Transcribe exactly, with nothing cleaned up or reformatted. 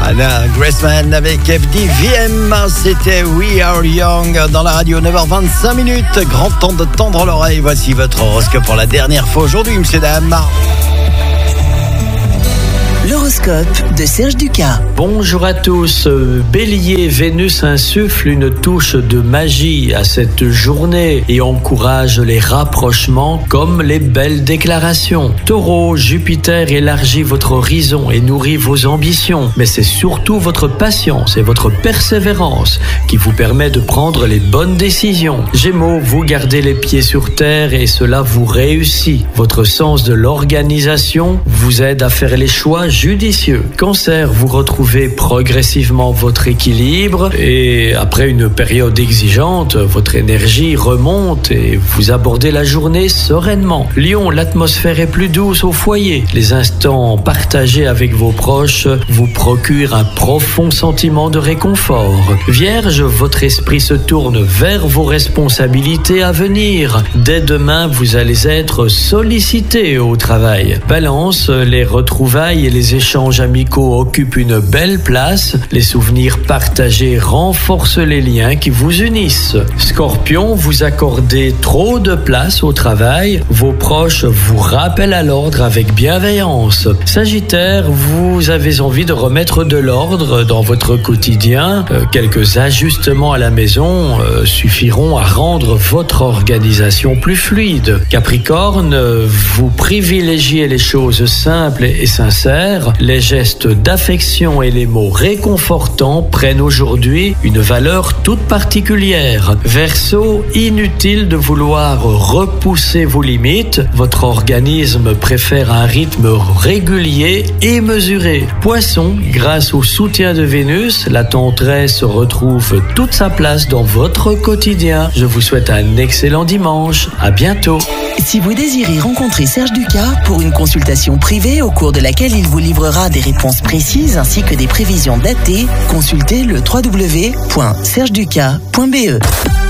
Anna Graceman avec F D V M, c'était We Are Young dans la radio, neuf heures vingt-cinq minutes. Grand temps de tendre l'oreille. Voici votre horoscope pour la dernière fois aujourd'hui, messieurs, dames. L'horoscope de Serge Ducas. Bonjour à tous. Bélier, Vénus insuffle une touche de magie à cette journée et encourage les rapprochements comme les belles déclarations. Taureau, Jupiter élargit votre horizon et nourrit vos ambitions, mais c'est surtout votre patience et votre persévérance qui vous permet de prendre les bonnes décisions. Gémeaux, vous gardez les pieds sur terre et cela vous réussit. Votre sens de l'organisation vous aide à faire les choix judicieux. Cancer, vous retrouvez progressivement votre équilibre et après une période exigeante, votre énergie remonte et vous abordez la journée sereinement. Lion, l'atmosphère est plus douce au foyer. Les instants partagés avec vos proches vous procurent un profond sentiment de réconfort. Vierge, votre esprit se tourne vers vos responsabilités à venir. Dès demain, vous allez être sollicité au travail. Balance, les retrouvailles et les échanges amicaux occupent une belle place. Les souvenirs partagés renforcent les liens qui vous unissent. Scorpion, vous accordez trop de place au travail. Vos proches vous rappellent à l'ordre avec bienveillance. Sagittaire, vous avez envie de remettre de l'ordre dans votre quotidien. Euh, quelques ajustements à la maison euh, suffiront à rendre votre organisation plus fluide. Capricorne, vous privilégiez les choses simples et sincères. Les gestes d'affection et les mots réconfortants prennent aujourd'hui une valeur toute particulière. Verseau, inutile de vouloir repousser vos limites. Votre organisme préfère un rythme régulier et mesuré. Poisson, grâce au soutien de Vénus, la tendresse retrouve toute sa place dans votre quotidien. Je vous souhaite un excellent dimanche. À bientôt. Si vous désirez rencontrer Serge Ducas pour une consultation privée au cours de laquelle il vous livrera des réponses précises ainsi que des prévisions datées, consultez le w w w point serge ducas point b e.